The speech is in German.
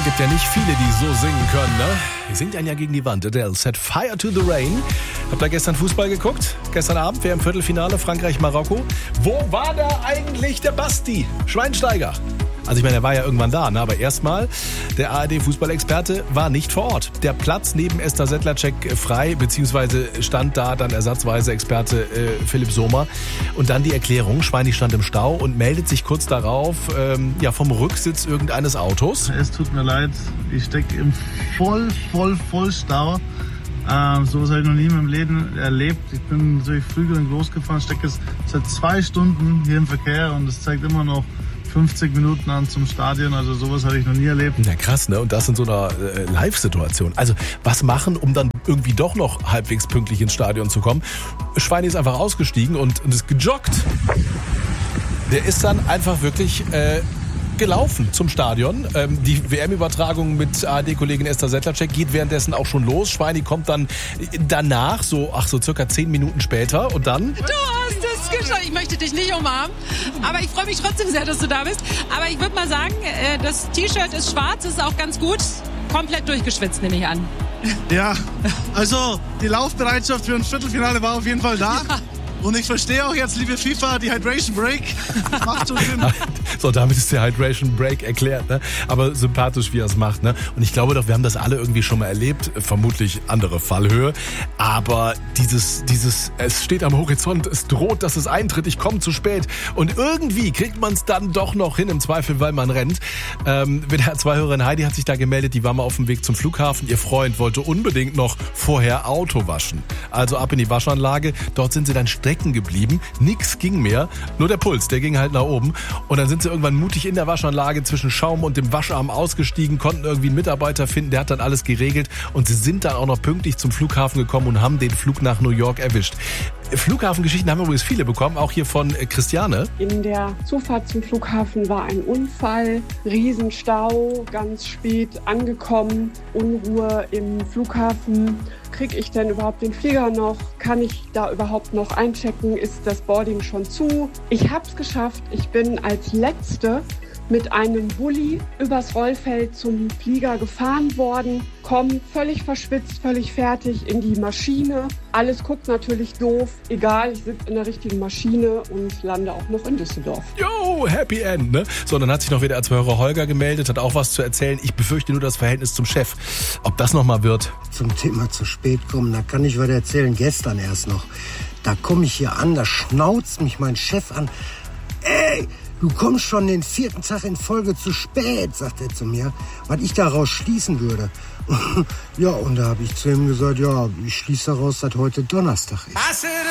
Gibt ja nicht viele, die so singen können, ne? Die singt einen ja gegen die Wand. Adele set Fire to the Rain. Habt ihr gestern Fußball geguckt? Gestern Abend, wir im Viertelfinale, Frankreich-Marokko. Wo war da eigentlich der Basti Schweinsteiger? Also ich meine, er war ja irgendwann da, ne? Aber erstmal, der ARD-Fußballexperte war nicht vor Ort. Der Platz neben Esther Sedlacek frei, beziehungsweise stand da dann ersatzweise Experte Philipp Sohmer. Und dann die Erklärung, Schweini stand im Stau und meldet sich kurz darauf vom Rücksitz irgendeines Autos. Es tut mir leid, ich stecke im Vollstau. Sowas habe ich noch nie in meinem Leben erlebt. Ich bin natürlich früh und groß gefahren, stecke jetzt seit 2 Stunden hier im Verkehr und es zeigt immer noch 50 Minuten an zum Stadion, also sowas habe ich noch nie erlebt. Na krass, ne? Und das in so einer Live-Situation. Also was machen, um dann irgendwie doch noch halbwegs pünktlich ins Stadion zu kommen? Schweini ist einfach ausgestiegen und ist gejoggt. Der ist dann einfach wirklich gelaufen zum Stadion. Die WM-Übertragung mit ARD-Kollegin Esther Sedlacek geht währenddessen auch schon los. Schweini kommt dann danach, so circa 10 Minuten später und dann... Du hast es geschafft. Ich möchte dich nicht umarmen, aber ich freue mich trotzdem sehr, dass du da bist. Aber ich würde mal sagen, das T-Shirt ist schwarz, ist auch ganz gut. Komplett durchgeschwitzt, nehme ich an. Ja, also die Laufbereitschaft für ein Viertelfinale war auf jeden Fall da. Ja. Und ich verstehe auch jetzt, liebe FIFA, die Hydration Break macht schon Sinn. So, damit ist der Hydration Break erklärt, ne? Aber sympathisch, wie er es macht, ne? Und ich glaube doch, wir haben das alle irgendwie schon mal erlebt, vermutlich andere Fallhöhe. Aber dieses, es steht am Horizont, es droht, dass es eintritt, ich komme zu spät. Und irgendwie kriegt man es dann doch noch hin, im Zweifel, weil man rennt. WDR2-Hörerin Heidi hat sich da gemeldet, die war mal auf dem Weg zum Flughafen. Ihr Freund wollte unbedingt noch vorher Auto waschen. Also ab in die Waschanlage, dort sind sie dann stecken geblieben, nix ging mehr, nur der Puls, der ging halt nach oben und dann sind sie irgendwann mutig in der Waschanlage zwischen Schaum und dem Wascharm ausgestiegen, konnten irgendwie einen Mitarbeiter finden, der hat dann alles geregelt und sie sind dann auch noch pünktlich zum Flughafen gekommen und haben den Flug nach New York erwischt. Flughafengeschichten haben wir übrigens viele bekommen, auch hier von Christiane. In der Zufahrt zum Flughafen war ein Unfall, Riesenstau, ganz spät angekommen, Unruhe im Flughafen. Kriege ich denn überhaupt den Flieger noch? Kann ich da überhaupt noch einchecken? Ist das Boarding schon zu? Ich habe es geschafft. Ich bin als Letzte mit einem Bulli übers Rollfeld zum Flieger gefahren worden, komme völlig verschwitzt, völlig fertig in die Maschine. Alles guckt natürlich doof. Egal, ich sitze in der richtigen Maschine und lande auch noch in Düsseldorf. Jo, Happy End, ne? So, dann hat sich noch wieder WDR2-Hörer Holger gemeldet, hat auch was zu erzählen. Ich befürchte nur das Verhältnis zum Chef. Ob das nochmal wird? Zum Thema zu spät kommen, da kann ich was erzählen. Gestern erst noch. Da komme ich hier an, da schnauzt mich mein Chef an. Ey! Du kommst schon den 4. Tag in Folge zu spät, sagt er zu mir, was ich daraus schließen würde. Ja, und da habe ich zu ihm gesagt, ja, ich schließe daraus, dass heute Donnerstag ist.